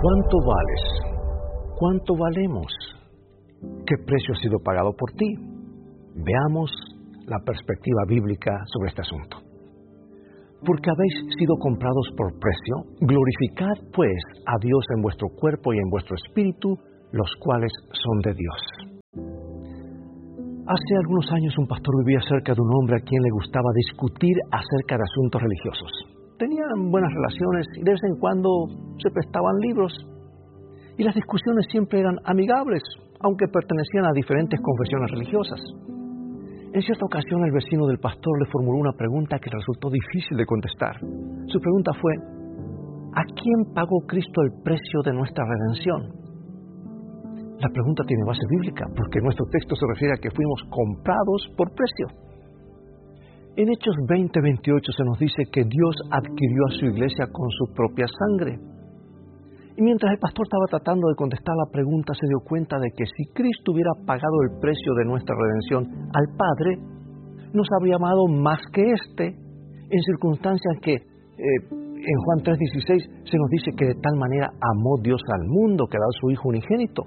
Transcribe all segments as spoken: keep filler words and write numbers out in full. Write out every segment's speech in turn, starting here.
¿Cuánto vales? ¿Cuánto valemos? ¿Qué precio ha sido pagado por ti? Veamos la perspectiva bíblica sobre este asunto. Porque habéis sido comprados por precio, glorificad pues a Dios en vuestro cuerpo y en vuestro espíritu, los cuales son de Dios. Hace algunos años un pastor vivía cerca de un hombre a quien le gustaba discutir acerca de asuntos religiosos. Tenían buenas relaciones y de vez en cuando se prestaban libros. Y las discusiones siempre eran amigables, aunque pertenecían a diferentes confesiones religiosas. En cierta ocasión el vecino del pastor le formuló una pregunta que resultó difícil de contestar. Su pregunta fue: ¿a quién pagó Cristo el precio de nuestra redención? La pregunta tiene base bíblica, porque nuestro texto se refiere a que fuimos comprados por precio. En Hechos veinte veintiocho se nos dice que Dios adquirió a su iglesia con su propia sangre. Y mientras el pastor estaba tratando de contestar la pregunta, se dio cuenta de que si Cristo hubiera pagado el precio de nuestra redención al Padre, nos habría amado más que éste, en circunstancias que eh, en Juan tres dieciséis se nos dice que de tal manera amó Dios al mundo que ha dado a su Hijo unigénito.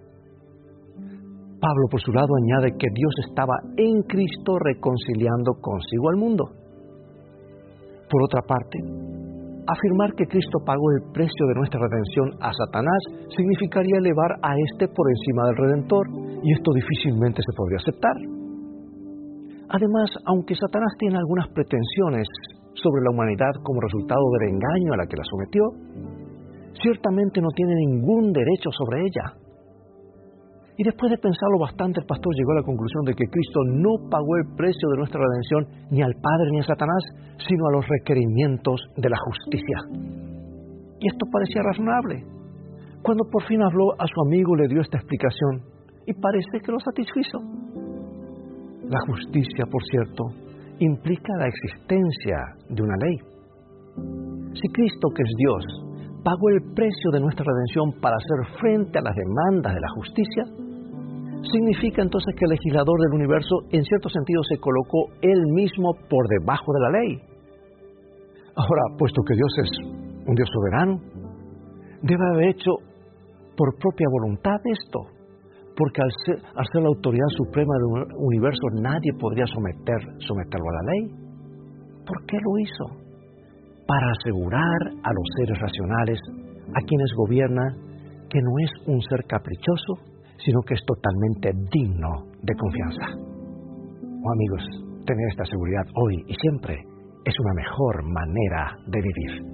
Pablo, por su lado, añade que Dios estaba en Cristo reconciliando consigo al mundo. Por otra parte, afirmar que Cristo pagó el precio de nuestra redención a Satanás significaría elevar a éste por encima del Redentor, y esto difícilmente se podría aceptar. Además, aunque Satanás tiene algunas pretensiones sobre la humanidad como resultado del engaño a la que la sometió, ciertamente no tiene ningún derecho sobre ella. Y después de pensarlo bastante, el pastor llegó a la conclusión de que Cristo no pagó el precio de nuestra redención ni al Padre ni a Satanás, sino a los requerimientos de la justicia. Y esto parecía razonable. Cuando por fin habló a su amigo, le dio esta explicación, y parece que lo satisfizo. La justicia, por cierto, implica la existencia de una ley. Si Cristo, que es Dios, pagó el precio de nuestra redención para hacer frente a las demandas de la justicia, significa entonces que el legislador del universo en cierto sentido se colocó él mismo por debajo de la ley. Ahora, puesto que Dios es un Dios soberano, debe haber hecho por propia voluntad esto, porque al ser, al ser la autoridad suprema del universo nadie podría someter, someterlo a la ley. ¿Por qué lo hizo? Para asegurar a los seres racionales, a quienes gobierna, que no es un ser caprichoso, sino que es totalmente digno de confianza. Oh, amigos, tener esta seguridad hoy y siempre es una mejor manera de vivir.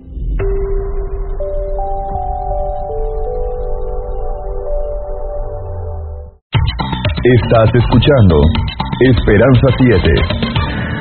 Estás escuchando Esperanza siete.